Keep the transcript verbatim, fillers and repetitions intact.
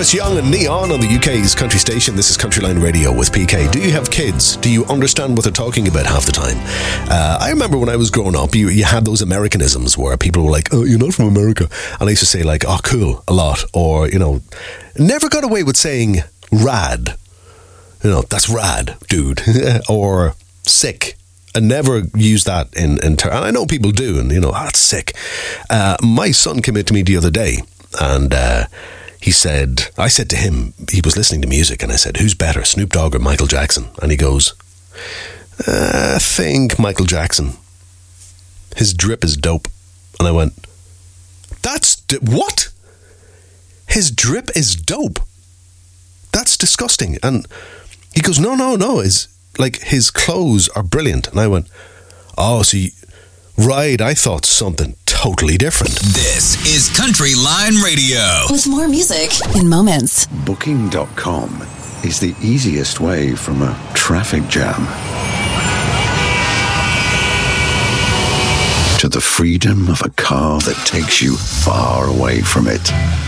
Travis Young and Neon on the U K's country station. This is Countryline Radio with P K. Do you have kids? Do you understand what they're talking about half the time? Uh, I remember when I was growing up, you, you had those Americanisms where people were like, oh, you're not from America. And I used to say like, oh, cool, a lot. Or, you know, never got away with saying rad. You know, that's rad, dude. Or sick. I never use that in, in ter- and I know people do, and, you know, that's sick. Uh, my son came in to me the other day, and uh, he said, I said to him, he was listening to music, and I said, who's better, Snoop Dogg or Michael Jackson? And he goes, uh, I think Michael Jackson. His drip is dope. And I went, that's, di- what? His drip is dope? That's disgusting. And he goes, no, no, no, his, like, his clothes are brilliant. And I went, oh, so you, right, I thought something totally different. This is Country Line Radio. With more music in moments. Booking dot com is the easiest way from a traffic jam to the freedom of a car that takes you far away from it.